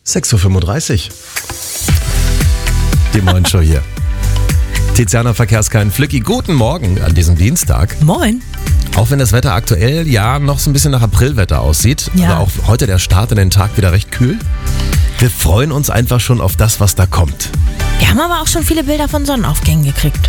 6.35 Uhr. Die Morgenshow hier. Tiziana Verkehrskein, Flücki, guten Morgen an diesem Dienstag. Moin. Auch wenn das Wetter aktuell ja noch so ein bisschen nach Aprilwetter aussieht, Ja. aber auch heute der Start in den Tag wieder recht kühl. Wir freuen uns einfach schon auf das, was da kommt. Wir haben aber auch schon viele Bilder von Sonnenaufgängen gekriegt.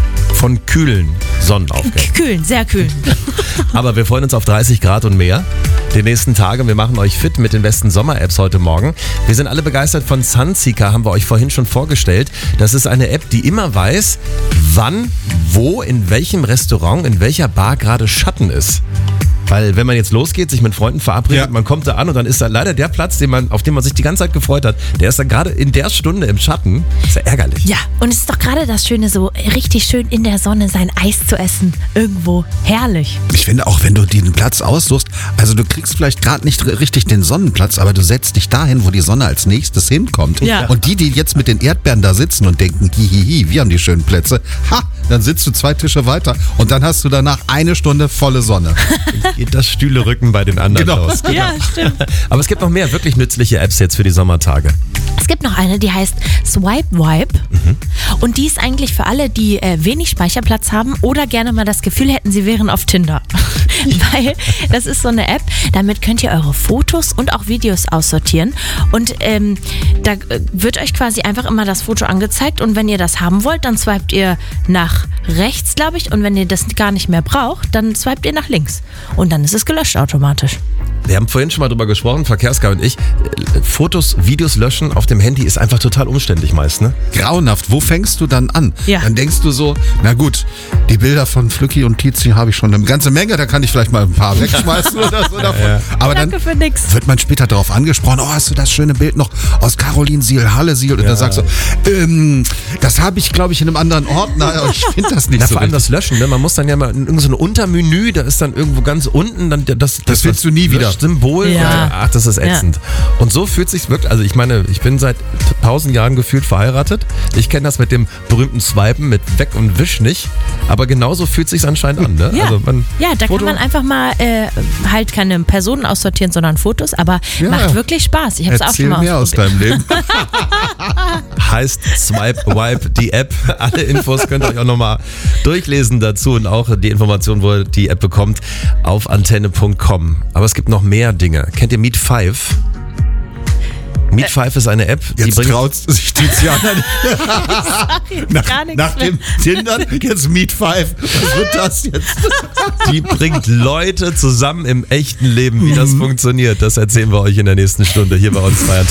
Von kühlen Sonnenaufgängen. Kühlen, sehr kühlen. Aber wir freuen uns auf 30 Grad und mehr die nächsten Tage. Wir machen euch fit mit den besten Sommer-Apps heute Morgen. Wir sind alle begeistert von Sunseeker, haben wir euch vorhin schon vorgestellt. Das ist eine App, die immer weiß, wann, wo, in welchem Restaurant, in welcher Bar gerade Schatten ist. Weil wenn man jetzt losgeht, sich mit Freunden verabredet, man kommt da an und dann ist da leider der Platz, auf den man sich die ganze Zeit gefreut hat, der ist dann gerade in der Stunde im Schatten. Ist ja ärgerlich. Ja, und es ist doch gerade das Schöne, so richtig schön in der Sonne sein Eis zu essen. Irgendwo. Herrlich. Ich finde auch, wenn du den Platz aussuchst, also du kriegst vielleicht gerade nicht richtig den Sonnenplatz, aber du setzt dich dahin, wo die Sonne als nächstes hinkommt. Ja. Und die jetzt mit den Erdbeeren da sitzen und denken, hihihi, wir haben die schönen Plätze, dann sitzt du 2 Tische weiter und dann hast du danach 1 Stunde volle Sonne. Geht das Stühlerücken bei den anderen Genau. los. Ja, stimmt. Aber es gibt noch mehr wirklich nützliche Apps jetzt für die Sommertage. Es gibt noch eine, die heißt Swipe Wipe. Und die ist eigentlich für alle, die wenig Speicherplatz haben oder gerne mal das Gefühl hätten, sie wären auf Tinder. Weil das ist so eine App, damit könnt ihr eure Fotos und auch Videos aussortieren. Und da wird euch quasi einfach immer das Foto angezeigt. Und wenn ihr das haben wollt, dann swipet ihr nach rechts, glaube ich. Und wenn ihr das gar nicht mehr braucht, dann swipet ihr nach links. Und dann ist es gelöscht automatisch. Wir haben vorhin schon mal drüber gesprochen, Verkehrskai und ich. Fotos, Videos löschen auf dem Handy ist einfach total umständlich meist, ne? Grauenhaft. Wo fängst du dann an? Ja. Dann denkst du so, na gut, die Bilder von Flücki und Tizi habe ich schon eine ganze Menge, da kann ich vielleicht mal ein paar wegschmeißen oder so davon. Ja. Aber dann Danke für nix. wird man später darauf angesprochen, oh, hast du das schöne Bild noch aus Carolinsiel, Hallesiel? Und dann sagst du, das habe ich, glaube ich, in einem anderen Ordner, aber ich finde das nicht Na, so vor allem richtig. das Löschen, ne? Man muss dann ja mal in irgendein so ein Untermenü, da ist dann irgendwo ganz unten dann das findest du nie wieder. Symbol. Ja. Ach, das ist ätzend. Und so fühlt sich's wirklich, also ich meine, ich bin seit 1000 Jahren gefühlt verheiratet. Ich kenne das mit dem berühmten Swipen mit Weg und Wisch nicht, aber genauso fühlt sich's anscheinend an, ne? Ja, Also da Foto- kann man einfach mal halt keine Personen aussortieren, sondern Fotos, aber macht wirklich Spaß. Ich habe es auch schon Erzähl mal mehr aus ausprobiert. deinem Leben. heißt Swipe Wipe, die App. Alle Infos könnt ihr euch auch nochmal durchlesen dazu und auch die Information, wo ihr die App bekommt, auf antenne.com. Aber es gibt noch mehr Dinge. Kennt ihr Meet 5? Meet 5 ist eine App, die Jetzt bringt... traut sich Tiziana nicht. Gar nichts Nach mehr. dem Tinder, jetzt Meet 5. Was wird das jetzt? Die bringt Leute zusammen im echten Leben. Wie das funktioniert, das erzählen wir euch in der nächsten Stunde hier bei uns bei